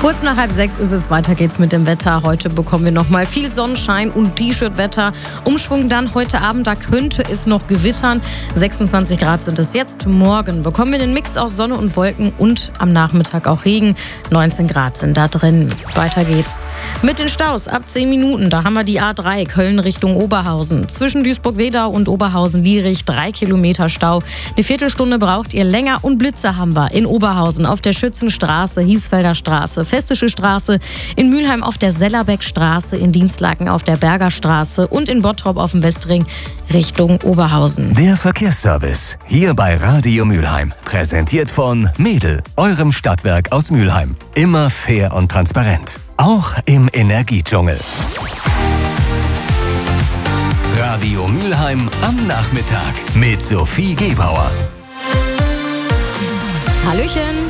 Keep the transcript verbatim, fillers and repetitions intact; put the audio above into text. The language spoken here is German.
Kurz nach halb sechs ist es, weiter geht's mit dem Wetter. Heute bekommen wir nochmal viel Sonnenschein und T-Shirt-Wetter. Umschwung dann heute Abend, da könnte es noch gewittern. sechsundzwanzig Grad sind es jetzt. Morgen bekommen wir den Mix aus Sonne und Wolken und am Nachmittag auch Regen. neunzehn Grad sind da drin. Weiter geht's mit den Staus. Ab zehn Minuten, da haben wir die A drei Köln Richtung Oberhausen. Zwischen Duisburg-Wedau und Oberhausen-Lierich drei Kilometer Stau. Eine Viertelstunde braucht ihr länger und Blitze haben wir in Oberhausen auf der Schützenstraße, Hiesfelder Straße, Festische Straße, in Mülheim auf der Sellerbeckstraße, in Dienstlaken auf der Bergerstraße und in Bottrop auf dem Westring Richtung Oberhausen. Der Verkehrsservice hier bei Radio Mülheim. Präsentiert von Mädel, eurem Stadtwerk aus Mülheim. Immer fair und transparent. Auch im Energiedschungel. Radio Mülheim am Nachmittag mit Sophie Gebauer. Hallöchen.